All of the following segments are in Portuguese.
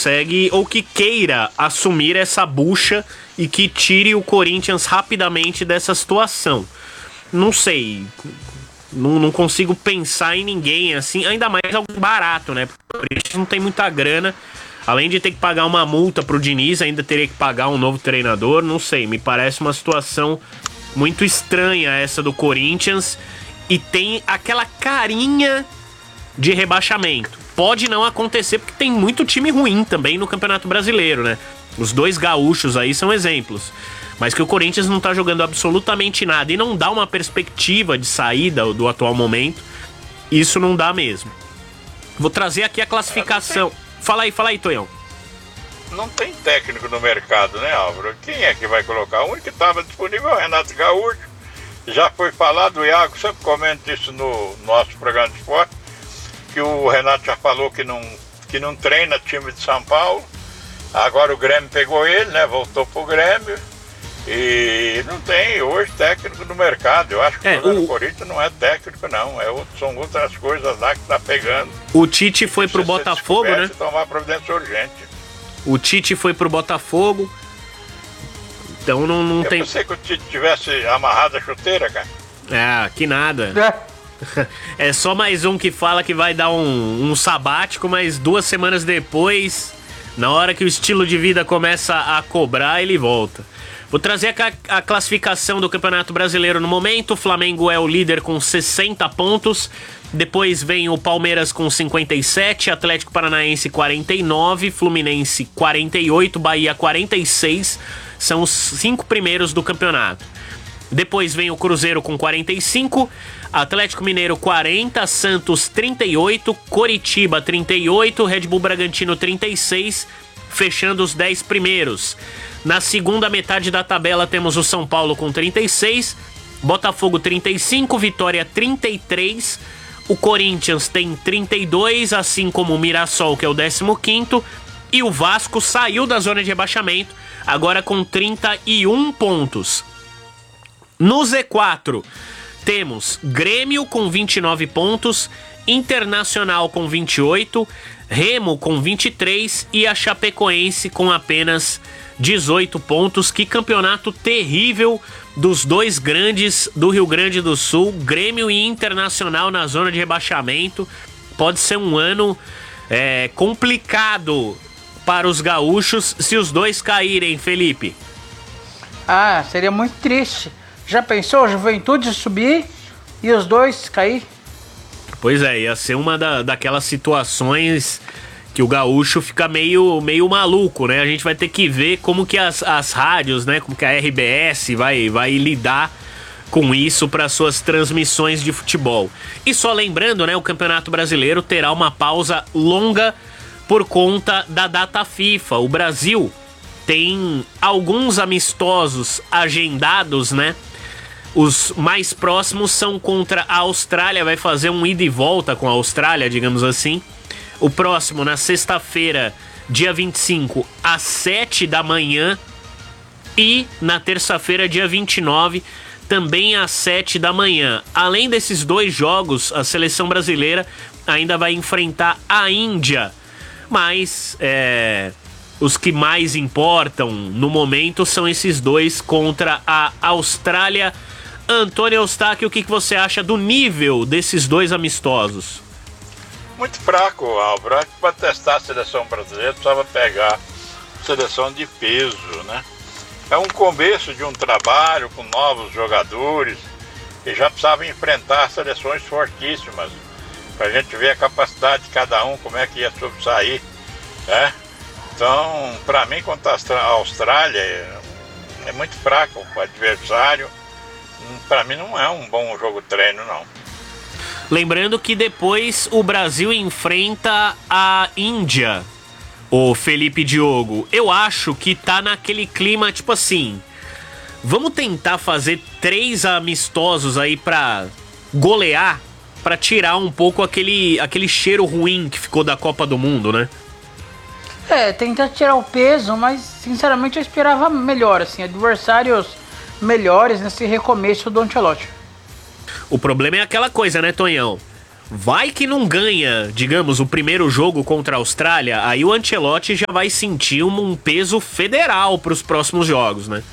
consegue ou que queira assumir essa bucha e que tire o Corinthians rapidamente dessa situação. Não sei, não consigo pensar em ninguém assim, ainda mais algo barato, né? Porque o Corinthians não tem muita grana. Além de ter que pagar uma multa pro Diniz, ainda teria que pagar um novo treinador. Não sei, me parece uma situação muito estranha essa do Corinthians. E tem aquela carinha de rebaixamento. Pode não acontecer porque tem muito time ruim também no Campeonato Brasileiro, né? Os dois gaúchos aí são exemplos. Mas que o Corinthians não tá jogando absolutamente nada e não dá uma perspectiva de saída do atual momento, isso não dá mesmo. Vou trazer aqui a classificação. Fala aí, Tonhão. Não tem técnico no mercado, né, Álvaro? Quem é que vai colocar? O único que estava disponível é o Renato Gaúcho. Já foi falado, o Iago sempre comenta isso no nosso programa de esporte, que o Renato já falou que não treina time de São Paulo. Agora o Grêmio pegou ele, né? Voltou pro Grêmio. E não tem hoje técnico no mercado. Eu acho que o Corinthians não é técnico, não. São outras coisas lá que tá pegando. O Tite foi pro Botafogo, né? Tomar providência urgente. O Tite foi pro Botafogo. Então não tem. Eu pensei que o Tite tivesse amarrado a chuteira, cara. Que nada. É só mais um que fala que vai dar um sabático, mas 2 semanas depois, na hora que o estilo de vida começa a cobrar, ele volta. Vou trazer a classificação do Campeonato Brasileiro no momento. O Flamengo é o líder com 60 pontos. Depois vem o Palmeiras com 57, Atlético Paranaense 49, Fluminense 48, Bahia 46. São os 5 primeiros do campeonato. Depois vem o Cruzeiro com 45, Atlético Mineiro 40, Santos 38, Coritiba 38, Red Bull Bragantino 36, fechando os 10 primeiros. Na segunda metade da tabela temos o São Paulo com 36, Botafogo 35, Vitória 33, o Corinthians tem 32, assim como o Mirassol, que é o 15º, e o Vasco saiu da zona de rebaixamento, agora com 31 pontos. No Z4, temos Grêmio com 29 pontos, Internacional com 28, Remo com 23 e a Chapecoense com apenas 18 pontos. Que campeonato terrível dos dois grandes do Rio Grande do Sul, Grêmio e Internacional na zona de rebaixamento. Pode ser um ano complicado para os gaúchos se os dois caírem, Felipe. Seria muito triste. Já pensou a Juventude subir e os dois cair? Pois é, ia ser uma daquelas situações que o gaúcho fica meio maluco, né? A gente vai ter que ver como que as rádios, né? Como que a RBS vai lidar com isso para suas transmissões de futebol. E só lembrando, né? O Campeonato Brasileiro terá uma pausa longa por conta da data FIFA. O Brasil tem alguns amistosos agendados, né? Os mais próximos são contra a Austrália, vai fazer um ida e volta com a Austrália, digamos assim. O próximo na sexta-feira, dia 25, às 7 da manhã. E na terça-feira, dia 29, também às 7 da manhã. Além desses 2 jogos, a seleção brasileira ainda vai enfrentar a Índia. Mas os que mais importam no momento são esses 2 contra a Austrália. Antônio Eustáquio, o que você acha do nível desses 2 amistosos? Muito fraco, Álvaro. Acho que para testar a seleção brasileira precisava pegar seleção de peso, né? É um começo de um trabalho com novos jogadores e já precisava enfrentar seleções fortíssimas para a gente ver a capacidade de cada um, como é que ia sobressair, né? Então, para mim, contra a Austrália, é muito fraco o adversário. Para mim não é um bom jogo treino, não. Lembrando que depois o Brasil enfrenta a Índia, o Felipe Diogo. Eu acho que tá naquele clima, tipo assim, vamos tentar fazer 3 amistosos aí pra golear, pra tirar um pouco aquele cheiro ruim que ficou da Copa do Mundo, né? Tentar tirar o peso, mas sinceramente eu esperava melhor, assim, adversários melhores nesse recomeço do Ancelotti. O problema é aquela coisa, né, Tonhão? Vai que não ganha, digamos, o primeiro jogo contra a Austrália, aí o Ancelotti já vai sentir um peso federal para os próximos jogos, né?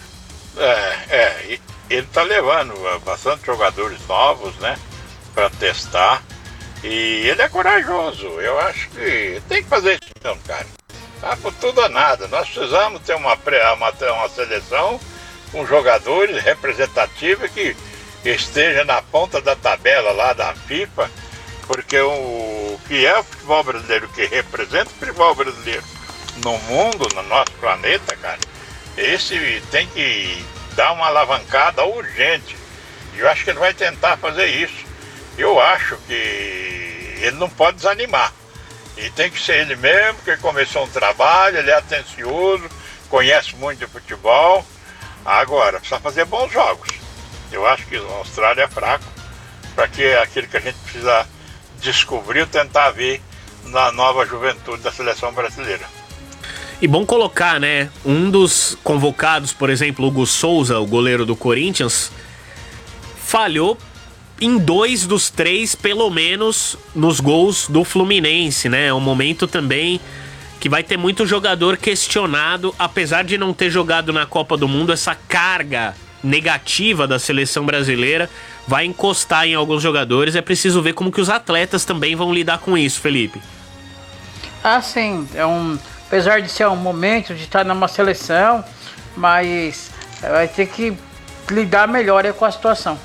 Ele tá levando bastante jogadores novos, né, para testar, e ele é corajoso. Eu acho que tem que fazer isso mesmo, cara. Tá por tudo ou nada. Nós precisamos ter uma seleção com jogadores representativos que esteja na ponta da tabela lá da FIFA, porque o que é o futebol brasileiro, que representa o futebol brasileiro no mundo, no nosso planeta, cara, esse tem que dar uma alavancada urgente. E eu acho que ele vai tentar fazer isso. Eu acho que ele não pode desanimar. E tem que ser ele mesmo, que começou um trabalho, ele é atencioso, conhece muito de futebol. Agora, precisa fazer bons jogos. Eu acho que a Austrália é fraco para que aquilo que a gente precisa descobrir, tentar ver na nova juventude da seleção brasileira. E bom colocar, né? Um dos convocados, por exemplo, Hugo Souza, o goleiro do Corinthians, falhou em 2 dos 3, pelo menos, nos gols do Fluminense, né? É um momento também que vai ter muito jogador questionado, apesar de não ter jogado na Copa do Mundo, essa carga negativa da seleção brasileira vai encostar em alguns jogadores. É preciso ver como que os atletas também vão lidar com isso, Felipe. Ah, sim, apesar de ser um momento de estar numa seleção, mas vai ter que lidar melhor com a situação.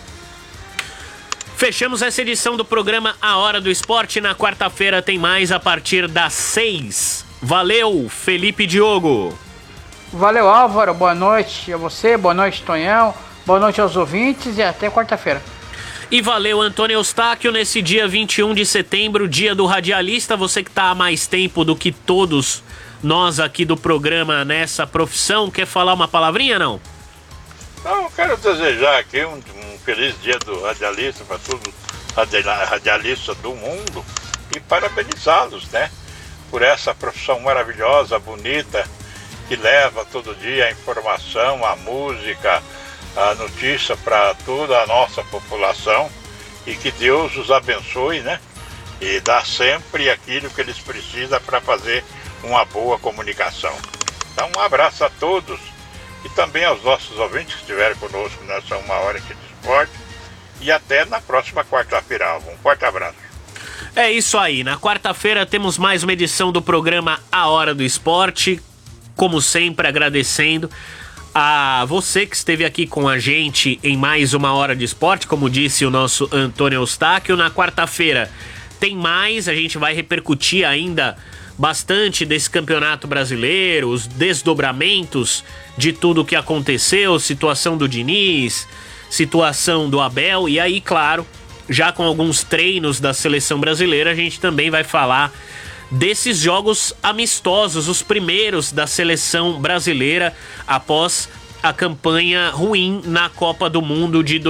Fechamos essa edição do programa A Hora do Esporte. Na quarta-feira tem mais a partir das 6. Valeu, Felipe Diogo. Valeu, Álvaro. Boa noite a você, boa noite, Tonhão. Boa noite aos ouvintes e até quarta-feira. E valeu, Antônio Eustáquio, nesse dia 21 de setembro, dia do radialista. Você que está há mais tempo do que todos nós aqui do programa nessa profissão, quer falar uma palavrinha, não? Não, quero desejar aqui um feliz dia do radialista para todos os radialistas do mundo e parabenizá-los, né, por essa profissão maravilhosa, bonita, que leva todo dia a informação, a música, a notícia para toda a nossa população, e que Deus os abençoe, né, e dá sempre aquilo que eles precisam para fazer uma boa comunicação. Então, um abraço a todos e também aos nossos ouvintes que estiveram conosco nessa uma hora aqui de esporte, e até na próxima quarta-feira. Um forte abraço. É isso aí, na quarta-feira temos mais uma edição do programa A Hora do Esporte, como sempre agradecendo a você que esteve aqui com a gente em mais uma hora de esporte, como disse o nosso Antônio Eustáquio. Na quarta-feira tem mais, a gente vai repercutir ainda bastante desse campeonato brasileiro, os desdobramentos de tudo o que aconteceu, situação do Diniz, situação do Abel, e aí, claro, já com alguns treinos da seleção brasileira, a gente também vai falar desses jogos amistosos, os primeiros da seleção brasileira após a campanha ruim na Copa do Mundo de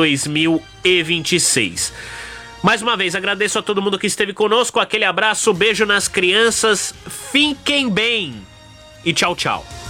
2026. Mais uma vez, agradeço a todo mundo que esteve conosco, aquele abraço, beijo nas crianças, fiquem bem e tchau, tchau.